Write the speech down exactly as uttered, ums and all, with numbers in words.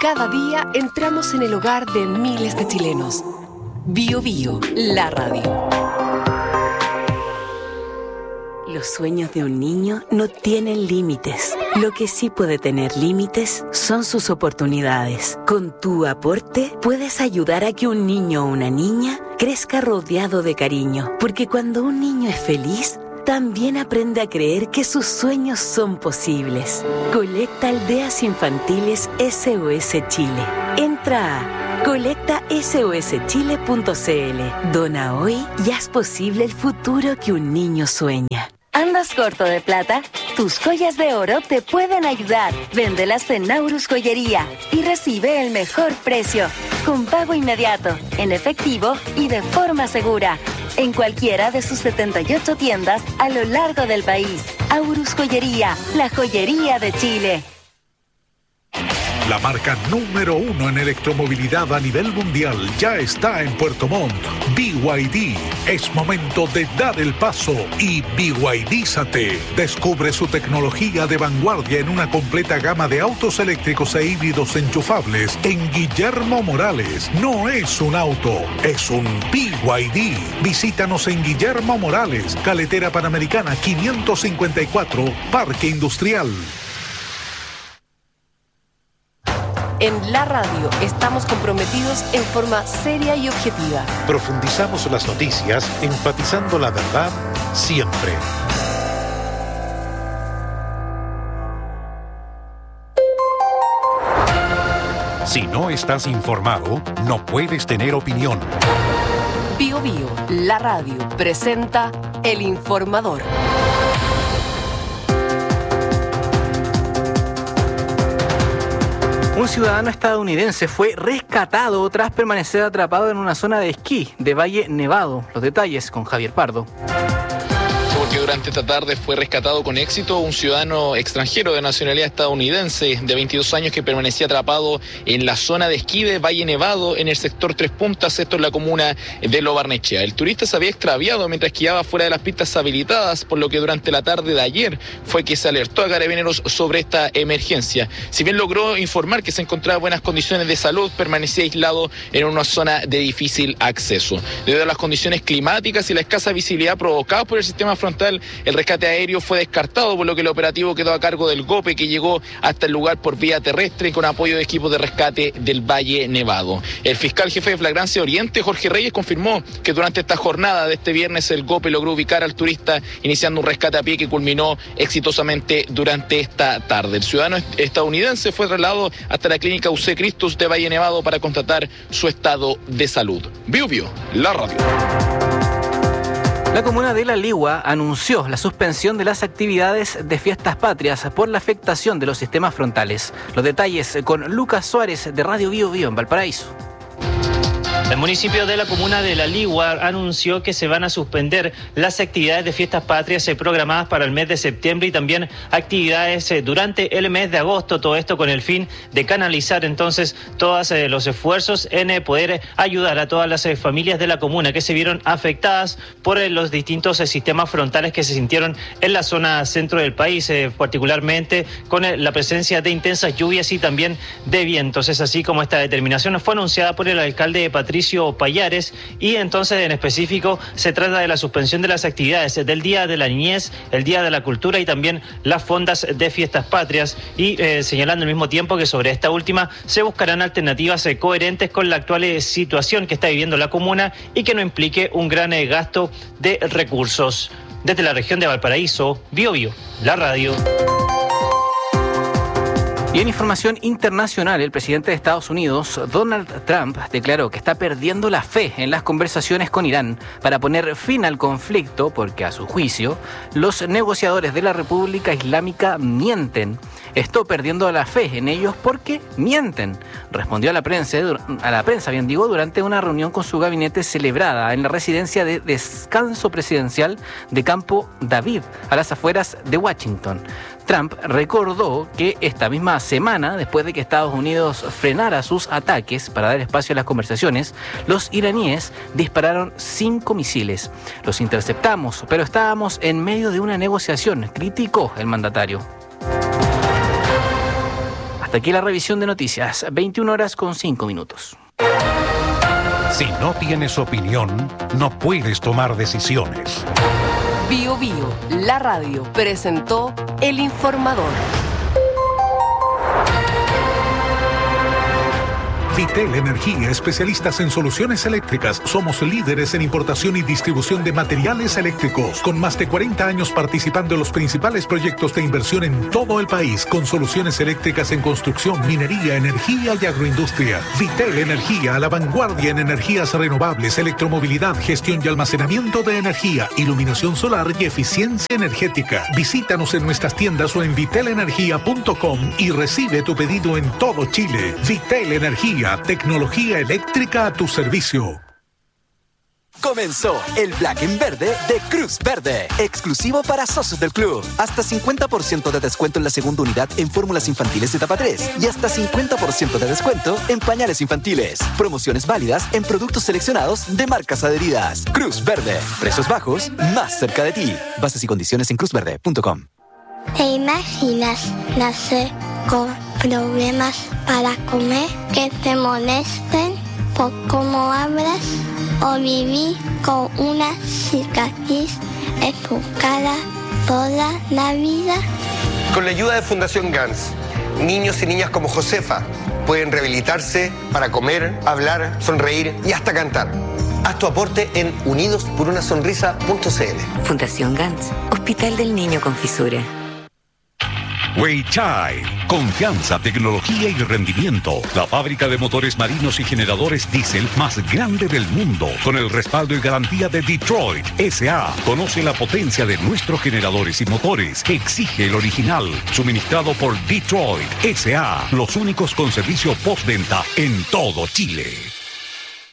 Cada día entramos en el hogar de miles de chilenos. Bio Bio, la radio. Los sueños de un niño no tienen límites. Lo que sí puede tener límites son sus oportunidades. Con tu aporte puedes ayudar a que un niño o una niña crezca rodeado de cariño. Porque cuando un niño es feliz, también aprende a creer que sus sueños son posibles. Colecta Aldeas Infantiles S O S Chile. Entra a colecta S O S chile punto c l. Dona hoy y haz posible el futuro que un niño sueña. ¿Andas corto de plata? Tus joyas de oro te pueden ayudar. Véndelas en Naurus Joyería y recibe el mejor precio, con pago inmediato, en efectivo y de forma segura, en cualquiera de sus setenta y ocho tiendas a lo largo del país. Aurus Joyería, la joyería de Chile. La marca número uno en electromovilidad a nivel mundial ya está en Puerto Montt. B Y D. Es momento de dar el paso y B Y D-zate. Descubre su tecnología de vanguardia en una completa gama de autos eléctricos e híbridos enchufables en Guillermo Morales. No es un auto, es un B Y D. Visítanos en Guillermo Morales, Carretera Panamericana quinientos cincuenta y cuatro, Parque Industrial. En la radio estamos comprometidos en forma seria y objetiva. Profundizamos las noticias, enfatizando la verdad siempre. Si no estás informado, no puedes tener opinión. Bio Bio, la radio, presenta El Informador. Un ciudadano estadounidense fue rescatado tras permanecer atrapado en una zona de esquí de Valle Nevado. Los detalles con Javier Pardo. Porque durante esta tarde fue rescatado con éxito un ciudadano extranjero de nacionalidad estadounidense de veintidós años que permanecía atrapado en la zona de esquí de Valle Nevado en el sector Tres Puntas, esto en la comuna de Lo Barnechea. El turista se había extraviado mientras esquiaba fuera de las pistas habilitadas, por lo que durante la tarde de ayer fue que se alertó a Carabineros sobre esta emergencia. Si bien logró informar que se encontraba en buenas condiciones de salud, permanecía aislado en una zona de difícil acceso. Debido a las condiciones climáticas y la escasa visibilidad provocada por el sistema frontal, el rescate aéreo fue descartado, por lo que el operativo quedó a cargo del GOPE, que llegó hasta el lugar por vía terrestre con apoyo de equipos de rescate del Valle Nevado. El fiscal jefe de Flagrancia Oriente, Jorge Reyes, confirmó que durante esta jornada de este viernes el GOPE logró ubicar al turista, iniciando un rescate a pie que culminó exitosamente durante esta tarde. El ciudadano estadounidense fue trasladado hasta la clínica U C Christus de Valle Nevado para constatar su estado de salud. Bio Bio, la radio. La comuna de La Ligua anunció la suspensión de las actividades de fiestas patrias por la afectación de los sistemas frontales. Los detalles con Lucas Suárez de Radio Bio Bio en Valparaíso. El municipio de la comuna de La Ligua anunció que se van a suspender las actividades de fiestas patrias programadas para el mes de septiembre y también actividades durante el mes de agosto. Todo esto con el fin de canalizar entonces todos los esfuerzos en poder ayudar a todas las familias de la comuna que se vieron afectadas por los distintos sistemas frontales que se sintieron en la zona centro del país, particularmente con la presencia de intensas lluvias y también de vientos. Es así como esta determinación fue anunciada por el alcalde de Patricio Payares, y entonces en específico se trata de la suspensión de las actividades del Día de la Niñez, el Día de la Cultura y también las fondas de fiestas patrias, y eh, señalando al mismo tiempo que sobre esta última se buscarán alternativas eh, coherentes con la actual eh, situación que está viviendo la comuna y que no implique un gran eh, gasto de recursos. Desde la región de Valparaíso, Bio Bio, la radio. Y en información internacional, el presidente de Estados Unidos, Donald Trump, declaró que está perdiendo la fe en las conversaciones con Irán para poner fin al conflicto porque, a su juicio, los negociadores de la República Islámica mienten. Estoy perdiendo la fe en ellos porque mienten, respondió a la prensa, a la prensa, bien digo, durante una reunión con su gabinete celebrada en la residencia de descanso presidencial de Campo David, a las afueras de Washington. Trump recordó que esta misma semana, después de que Estados Unidos frenara sus ataques para dar espacio a las conversaciones, los iraníes dispararon cinco misiles. Los interceptamos, pero estábamos en medio de una negociación, criticó el mandatario. Hasta aquí la revisión de noticias, veintiuna horas con cinco minutos. Si no tienes opinión, no puedes tomar decisiones. Bio Bio, la radio, presentó El Informador. Vitel Energía, especialistas en soluciones eléctricas. Somos líderes en importación y distribución de materiales eléctricos, con más de cuarenta años participando en los principales proyectos de inversión en todo el país, con soluciones eléctricas en construcción, minería, energía y agroindustria. Vitel Energía, a la vanguardia en energías renovables, electromovilidad, gestión y almacenamiento de energía, iluminación solar y eficiencia energética. Visítanos en nuestras tiendas o en vitel energía punto com y recibe tu pedido en todo Chile. Vitel Energía, tecnología eléctrica a tu servicio. Comenzó el Black en Verde de Cruz Verde, exclusivo para socios del club. Hasta cincuenta por ciento de descuento en la segunda unidad en fórmulas infantiles etapa tres y hasta cincuenta por ciento de descuento en pañales infantiles. Promociones válidas en productos seleccionados de marcas adheridas. Cruz Verde, precios bajos, más cerca de ti. Bases y condiciones en cruz verde punto com. ¿Te imaginas nacer con problemas para comer, que te molesten por cómo hablas, o vivir con una cicatriz en tu cara toda la vida? Con la ayuda de Fundación Gans, niños y niñas como Josefa pueden rehabilitarse para comer, hablar, sonreír y hasta cantar. Haz tu aporte en unidos por una sonrisa punto c l. Fundación Gans, Hospital del Niño con Fisura. Weichai, confianza, tecnología y rendimiento. La fábrica de motores marinos y generadores diésel más grande del mundo, con el respaldo y garantía de Detroit S A Conoce la potencia de nuestros generadores y motores que exige el original, suministrado por Detroit S A los únicos con servicio postventa en todo Chile.